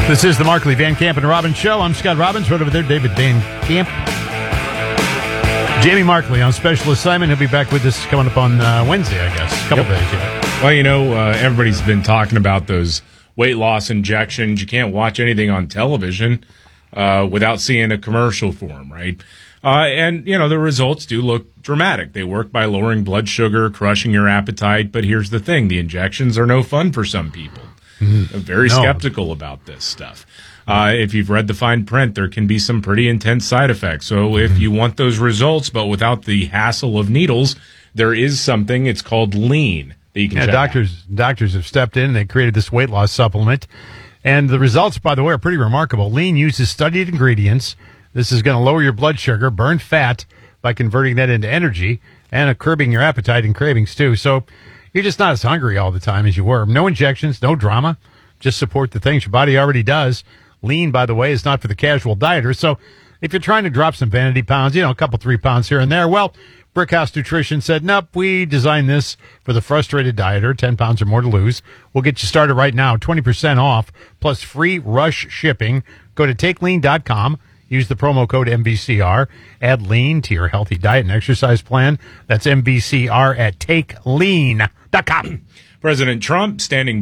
This is the Markley, Van Camp, and Robbins Show. I'm Scott Robbins. Right over there, David Van Camp. Jamie Markley on special assignment. He'll be back with us coming up on Wednesday, I guess. A couple days, yeah. Well, everybody's been talking about those weight loss injections. You can't watch anything on television without seeing a commercial for them, right? And the results do look dramatic. They work by lowering blood sugar, crushing your appetite. But here's the thing. The injections are no fun for some people. I'm very skeptical about this stuff. If you've read the fine print, there can be some pretty intense side effects. So if you want those results, but without the hassle of needles, there is something. It's called Lean that you can check out. Doctors have stepped in. They created this weight loss supplement. And the results, by the way, are pretty remarkable. Lean uses studied ingredients. This is going to lower your blood sugar, burn fat by converting that into energy, and curbing your appetite and cravings, too. So you're just not as hungry all the time as you were. No injections, no drama. Just support the things your body already does. Lean, by the way, is not for the casual dieter. So if you're trying to drop some vanity pounds, a couple, 3 pounds here and there, well, Brickhouse Nutrition said, nope, we designed this for the frustrated dieter, 10 pounds or more to lose. We'll get you started right now, 20% off, plus free rush shipping. Go to TakeLean.com. Use the promo code MVCR. Add Lean to your healthy diet and exercise plan. That's MVCR at TakeLean.com. President Trump standing